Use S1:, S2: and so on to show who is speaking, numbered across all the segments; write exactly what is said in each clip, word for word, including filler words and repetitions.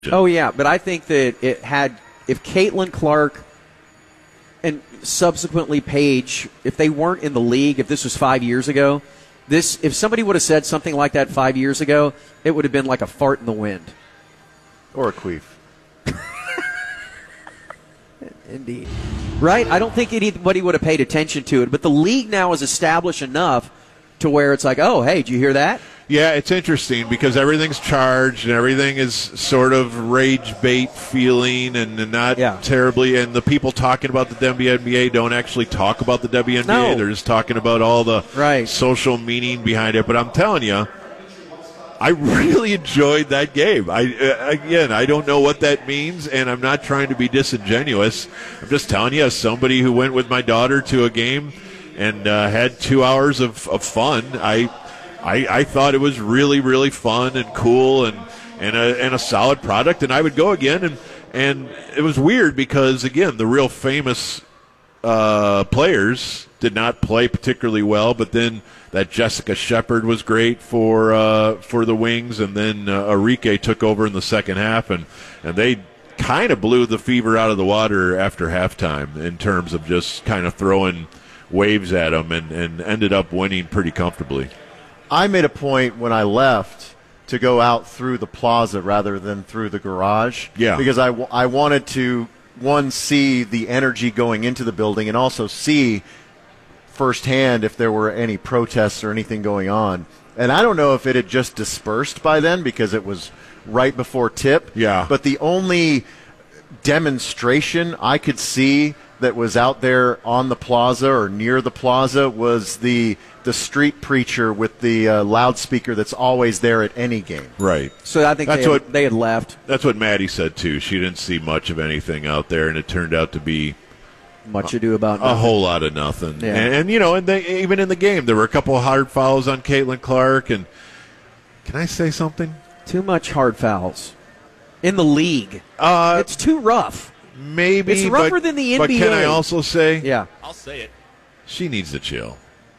S1: Oh, yeah, but I think that it had, if Caitlin Clark and subsequently Paige, if they weren't in the league, if this was five years ago, this if somebody would have said something like that five years ago, it would have been like a fart in the wind.
S2: Or a queef.
S1: Indeed. Right? I don't think anybody would have paid attention to it, but the league now is established enough to where it's like, oh, hey, did you hear that?
S3: Yeah, it's interesting because everything's charged and everything is sort of rage bait feeling and, and not
S1: yeah.
S3: terribly. And the people talking about the W N B A don't actually talk about the W N B A.
S1: No.
S3: They're just talking about all the
S1: right.
S3: social meaning behind it. But I'm telling you, I really enjoyed that game. I uh, again, I don't know what that means, and I'm not trying to be disingenuous. I'm just telling you, as somebody who went with my daughter to a game and uh, had two hours of, of fun, I. I, I thought it was really, really fun and cool and, and, a, and a solid product, and I would go again. And, and it was weird because, again, the real famous uh, players did not play particularly well, but then that Jessica Shepard was great for uh, for the Wings, and then uh, Arike took over in the second half, and, and they kind of blew the fever out of the water after halftime in terms of just kind of throwing waves at them and, and ended up winning pretty comfortably.
S2: I made a point when I left to go out through the plaza rather than through the garage.
S3: Yeah.
S2: Because I, w- I wanted to, one, see the energy going into the building and also see firsthand if there were any protests or anything going on. And I don't know if it had just dispersed by then because it was right before tip.
S3: Yeah.
S2: But the only demonstration I could see that was out there on the plaza or near the plaza was the the street preacher with the uh, loudspeaker that's always there at any game.
S3: Right.
S1: So I think
S3: that's
S1: they, had,
S3: what,
S1: they had left.
S3: That's what Maddie said, too. She didn't see much of anything out there, and it turned out to be
S1: much ado about
S3: a
S1: nothing.
S3: whole lot of nothing.
S1: Yeah.
S3: And, and, you know, and they, even in the game, there were a couple of hard fouls on Caitlin Clark. And can I say something?
S1: Too much hard fouls in the league.
S3: Uh,
S1: it's too rough.
S3: Maybe.
S1: It's rougher
S3: but,
S1: than the N
S3: but
S1: B A.
S3: can I also say?
S1: Yeah.
S4: I'll say it.
S3: She needs to chill.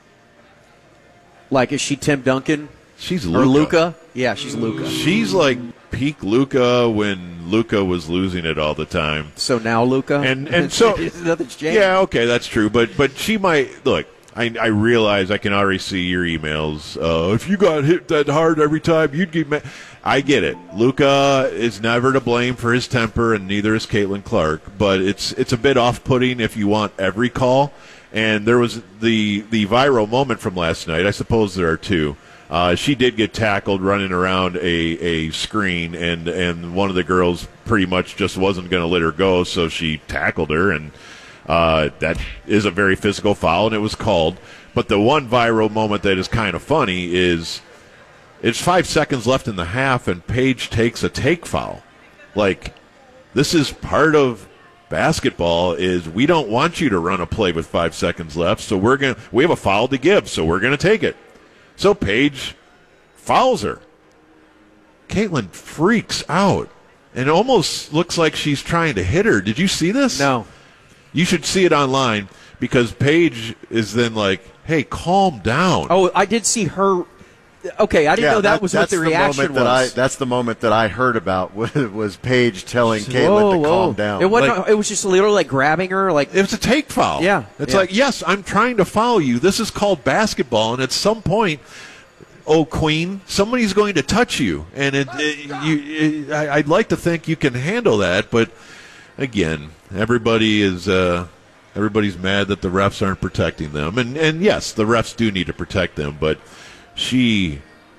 S1: Like, is she Tim Duncan?
S3: She's
S1: Or
S3: Luka.
S1: Luka? Yeah, she's Luka.
S3: She's like peak Luka when Luka was losing it all the time.
S1: So now Luka?
S3: And and so
S1: nothing's changed.
S3: Yeah, okay, that's true. But but she might look. I, I realize I can already see your emails. Uh, if you got hit that hard every time, you'd get mad. I get it. Luka is never to blame for his temper, and neither is Caitlin Clark. But it's it's a bit off-putting if you want every call. And there was the the viral moment from last night. I suppose there are two. Uh, she did get tackled running around a, a screen, and, and one of the girls pretty much just wasn't going to let her go, so she tackled her, and uh, that is a very physical foul, and it was called. But the one viral moment that is kind of funny is it's five seconds left in the half, and Paige takes a take foul. Like, this is part of basketball is we don't want you to run a play with five seconds left, so we're going to we have a foul to give, so we're going to take it. So Paige fouls her. Caitlin freaks out and almost looks like she's trying to hit her. Did you see this?
S1: No.
S3: You should see it online because Paige is then like, hey, calm down.
S1: Oh, I did see her. Okay, I didn't
S2: yeah,
S1: know that,
S2: that
S1: was what the,
S2: the
S1: reaction
S2: moment
S1: was.
S2: That I, that's the moment that I heard about was, was Paige telling Caitlin
S1: whoa,
S2: to
S1: whoa.
S2: calm down.
S1: It wasn't.
S3: Like,
S1: it was just literally like grabbing her. Like
S3: it was a take foul.
S1: Yeah,
S3: it's
S1: yeah.
S3: like, yes, I'm trying to foul you. This is called basketball, and at some point, oh queen, somebody's going to touch you, and it, it, you. It, I, I'd like to think you can handle that, but again, everybody is. Uh, everybody's mad that the refs aren't protecting them, and and yes, the refs do need to protect them, but she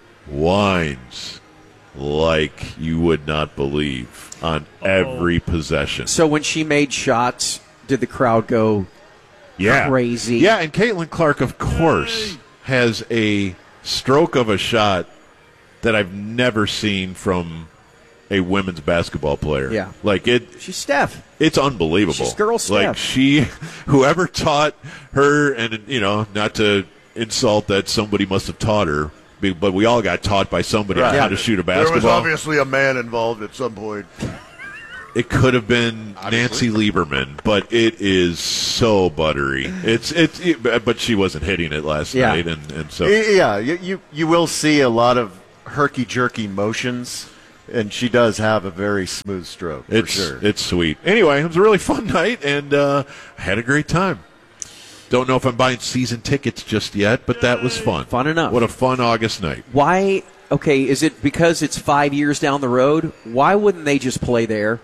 S3: whines like you would not believe on every possession.
S1: So when she made shots, did the crowd go
S3: yeah.
S1: crazy?
S3: Yeah, and Caitlin Clark, of course, has a stroke of a shot that I've never seen from a women's basketball player.
S1: Yeah.
S3: Like it
S1: She's Steph.
S3: It's unbelievable.
S1: She's girl Steph.
S3: Like she whoever taught her, and you know, not to insult that somebody must have taught her, but we all got taught by somebody
S2: Right.
S3: on how to shoot a basketball.
S5: There was obviously a man involved at some point.
S3: It could have been
S5: Obviously.
S3: Nancy Lieberman, but it is so buttery. It's it's, it, but she wasn't hitting it last
S1: Yeah.
S3: night, and, and so
S2: Yeah, you, you you will see a lot of herky jerky motions And she does have a very smooth stroke, for
S3: It's
S2: sure.
S3: it's sweet. Anyway, it was a really fun night, and uh, I had a great time. Don't know if I'm buying season tickets just yet, but that was fun.
S1: Fun enough.
S3: What a fun August night.
S1: Why? Okay, is it because it's five years down the road? Why wouldn't they just play there?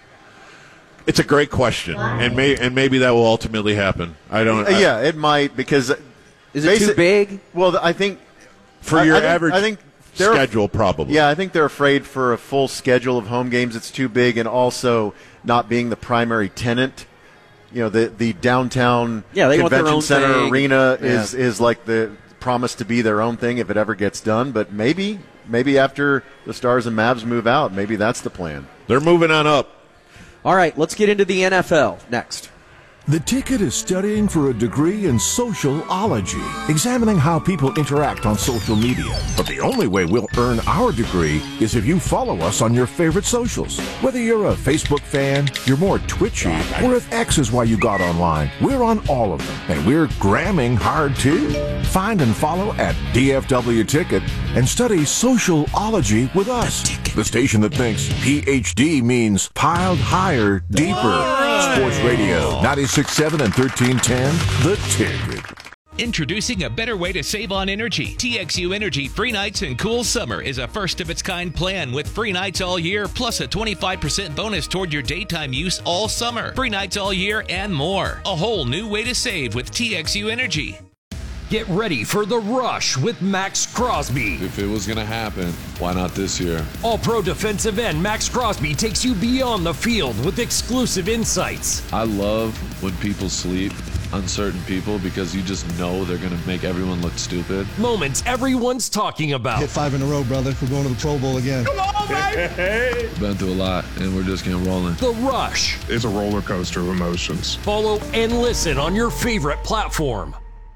S3: It's a great question, and may, and maybe that will ultimately happen. I don't. I,
S2: yeah, it might because
S1: Is it too big?
S2: Well, I think
S3: for
S2: I-
S3: your
S2: I think-
S3: average
S2: I think they're-
S3: schedule, probably.
S2: Yeah, I think they're afraid for a full schedule of home games. It's too big, and also not being the primary tenant. You know, the the downtown
S1: Yeah, they want their
S2: convention
S1: own
S2: center
S1: thing.
S2: arena
S1: Yeah.
S2: is is like the promise to be their own thing if it ever gets done. But maybe maybe after the Stars and Mavs move out, maybe that's the plan.
S3: They're moving on up.
S1: All right, let's get into the N F L next.
S4: The Ticket is studying for a degree in sociology, examining how people interact on social media. But the only way we'll earn our degree is if you follow us on your favorite socials. Whether you're a Facebook fan, you're more twitchy, or if X is why you got online, we're on all of them. And we're gramming hard too. Find and follow at D F W Ticket and study sociology with us. The station that thinks P H D means piled higher, deeper. Sports Radio, ninety-six point seven and thirteen ten, The Ticket.
S6: Introducing a better way to save on energy. T X U Energy Free Nights and Cool Summer is a first-of-its-kind plan with free nights all year, plus a twenty-five percent bonus toward your daytime use all summer. Free nights all year and more. A whole new way to save with T X U Energy.
S7: Get ready for The Rush with Max Crosby.
S8: If it was going to happen, why not this year?
S7: All-pro defensive end Max Crosby takes you beyond the field with exclusive insights.
S8: I love when people sleep, uncertain people, because you just know they're going to make everyone look stupid.
S7: Moments everyone's talking about.
S9: Hit five in a row, brother. We're going to the Pro Bowl again.
S7: Come on, baby!
S8: Been through a lot, and we're just getting rolling.
S7: The Rush.
S10: It's a roller coaster of emotions.
S7: Follow and listen on your favorite platform.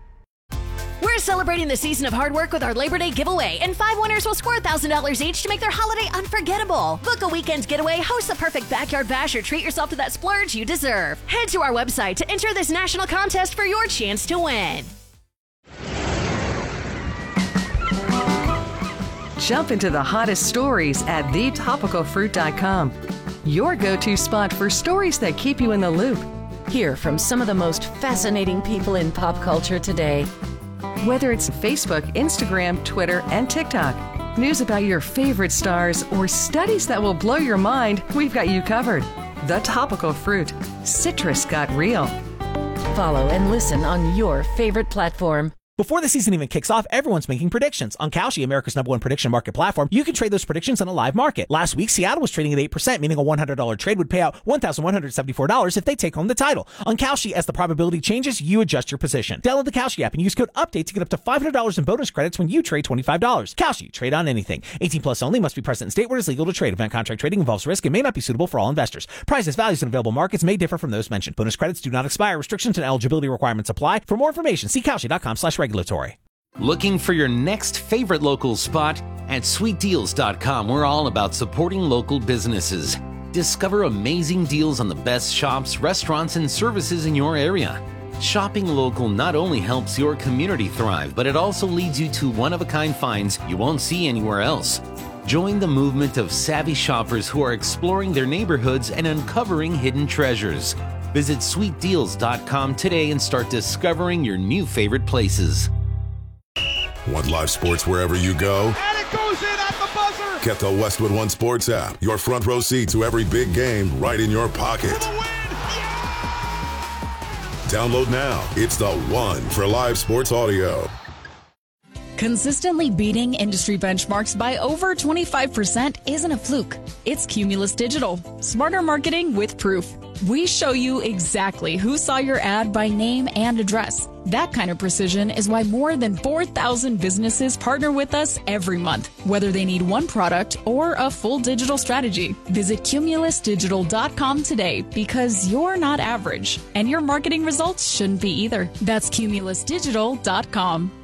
S11: We're celebrating the season of hard work with our Labor Day giveaway, and five winners will score one thousand dollars each to make their holiday unforgettable. Book a weekend getaway, host the perfect backyard bash, or treat yourself to that splurge you deserve. Head to our website to enter this national contest for your chance to win.
S12: Jump into the hottest stories at the topical fruit dot com. Your go-to spot for stories that keep you in the loop.
S13: Hear from some of the most fascinating people in pop culture today.
S12: Whether it's Facebook, Instagram, Twitter, and TikTok, news about your favorite stars, or studies that will blow your mind, we've got you covered. The Topical Fruit. Citrus got real.
S13: Follow and listen on your favorite platform.
S14: Before the season even kicks off, everyone's making predictions. On Kalshi, America's number one prediction market platform, you can trade those predictions on a live market. Last week, Seattle was trading at eight percent, meaning a one hundred dollars trade would pay out one thousand one hundred seventy-four dollars if they take home the title. On Kalshi, as the probability changes, you adjust your position. Download the Kalshi app and use code UPDATE to get up to five hundred dollars in bonus credits when you trade twenty-five dollars. Kalshi, trade on anything. eighteen plus only, must be present in state where it is legal to trade. Event contract trading involves risk and may not be suitable for all investors. Prices, values, and available markets may differ from those mentioned. Bonus credits do not expire. Restrictions and eligibility requirements apply. For more information, see Kalshi dot com slash regulatory.
S6: Looking for your next favorite local spot? At sweet deals dot com, we're all about supporting local businesses. Discover amazing deals on the best shops, restaurants, and services in your area. Shopping local not only helps your community thrive, but it also leads you to one-of-a-kind finds you won't see anywhere else. Join the movement of savvy shoppers who are exploring their neighborhoods and uncovering hidden treasures. Visit sweet deals dot com today and start discovering your new favorite places.
S15: Want live sports wherever you go?
S16: And it goes in at the buzzer!
S15: Get the Westwood One Sports app. Your front row seat to every big game right in your pocket. Download now. It's the one for live sports audio.
S17: Consistently beating industry benchmarks by over twenty-five percent isn't a fluke. It's Cumulus Digital. Smarter marketing with proof. We show you exactly who saw your ad by name and address. That kind of precision is why more than four thousand businesses partner with us every month, whether they need one product or a full digital strategy. Visit Cumulus Digital dot com today, because you're not average, and your marketing results shouldn't be either. That's Cumulus Digital dot com.